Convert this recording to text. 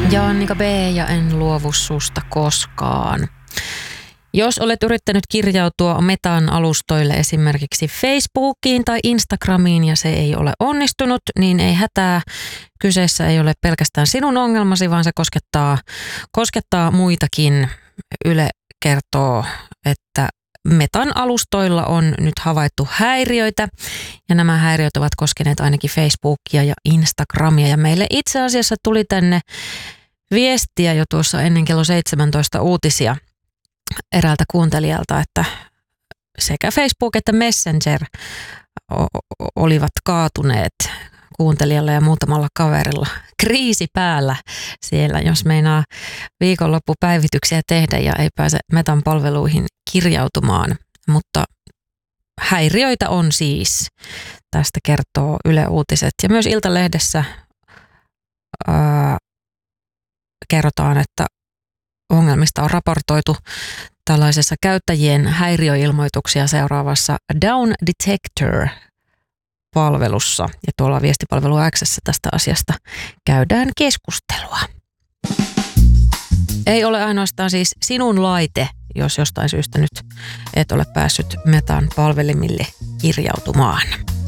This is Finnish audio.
Ja Annika B. ja en luovu susta koskaan. Jos olet yrittänyt kirjautua Metan alustoille esimerkiksi Facebookiin tai Instagramiin ja se ei ole onnistunut, niin ei hätää. Kyseessä ei ole pelkästään sinun ongelmasi, vaan se koskettaa muitakin. Yle kertoo, että Metan alustoilla on nyt havaittu häiriöitä ja nämä häiriöt ovat koskeneet ainakin Facebookia ja Instagramia ja meille itse asiassa tuli tänne viestiä jo tuossa ennen kello 17 uutisia eräältä kuuntelijalta, että sekä Facebook että Messenger olivat kaatuneet kuuntelijalla ja muutamalla kaverilla. Kriisi päällä siellä, jos meinaa viikonloppupäivityksiä tehdä ja ei pääse Metan palveluihin kirjautumaan. Mutta häiriöitä on siis. Tästä kertoo Yle Uutiset. Ja myös Iltalehdessä kerrotaan, että ongelmista on raportoitu tällaisessa käyttäjien häiriöilmoituksia seuraavassa Down Detector-palvelussa. Ja tuolla viestipalvelu X:ssä tästä asiasta käydään keskustelua. Ei ole ainoastaan siis sinun laite, jos jostain syystä nyt et ole päässyt Metan palvelimille kirjautumaan.